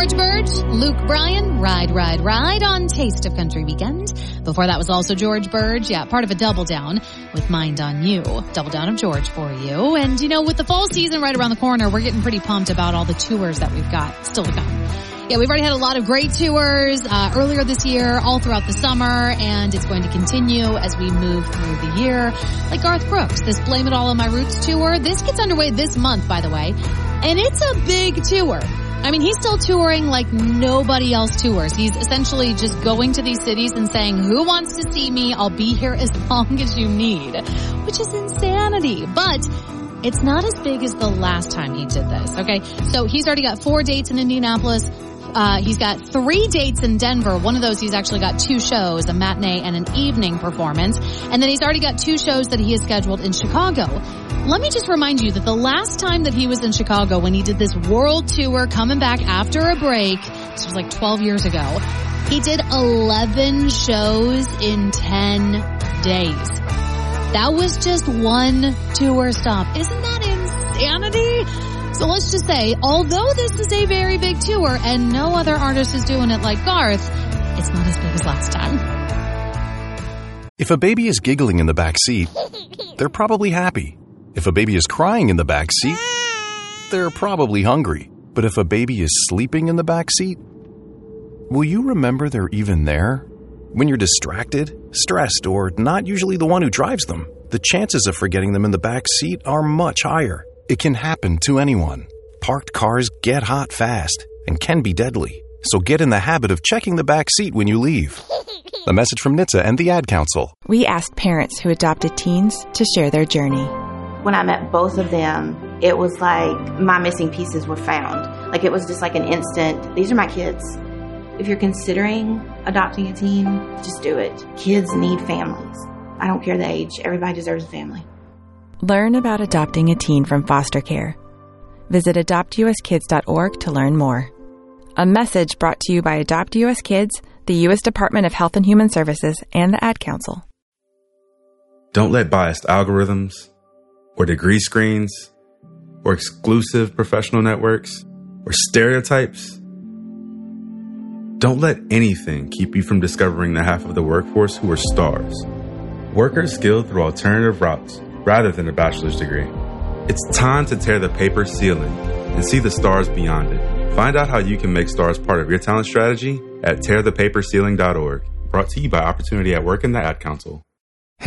George Burge, Luke Bryan, Ride, Ride, Ride on Taste of Country Weekend. Before that was also George Burge, part of a double down with Mind on You. Double down of George for you. And, with the fall season right around the corner, we're getting pretty pumped about all the tours that we've got still to come. Yeah, we've already had a lot of great tours earlier this year, all throughout the summer, and it's going to continue as we move through the year. Like Garth Brooks, this Blame It All on My Roots tour. This gets underway this month, by the way, and it's a big tour. I mean, he's still touring like nobody else tours. He's essentially just going to these cities and saying, who wants to see me? I'll be here as long as you need, which is insanity. But it's not as big as the last time he did this, okay? So he's already got 4 dates in Indianapolis. He's got 3 dates in Denver. One of those he's actually got 2 shows, a matinee and an evening performance. And then he's already got 2 shows that he has scheduled in Chicago. Let me just remind you that the last time that he was in Chicago when he did this world tour coming back after a break, this was like 12 years ago, he did 11 shows in 10 days. That was just 1 tour stop. Isn't that insanity? So let's just say, although this is a very big tour and no other artist is doing it like Garth, it's not as big as last time. If a baby is giggling in the back seat, they're probably happy. If a baby is crying in the back seat, they're probably hungry. But if a baby is sleeping in the back seat, will you remember they're even there? When you're distracted, stressed, or not usually the one who drives them, the chances of forgetting them in the back seat are much higher. It can happen to anyone. Parked cars get hot fast and can be deadly. So get in the habit of checking the back seat when you leave. A message from NHTSA and the Ad Council. We asked parents who adopted teens to share their journey. When I met both of them, it was like my missing pieces were found. Like it was just like an instant, these are my kids. If you're considering adopting a teen, just do it. Kids need families. I don't care the age. Everybody deserves a family. Learn about adopting a teen from foster care. Visit adoptuskids.org to learn more. A message brought to you by Adopt US Kids, the U.S. Department of Health and Human Services, and the Ad Council. Don't let biased algorithms, or degree screens, or exclusive professional networks, or stereotypes. Don't let anything keep you from discovering the half of the workforce who are stars. Workers skilled through alternative routes rather than a bachelor's degree. It's time to tear the paper ceiling and see the stars beyond it. Find out how you can make stars part of your talent strategy at tearthepaperceiling.org. Brought to you by Opportunity at Work and the Ad Council.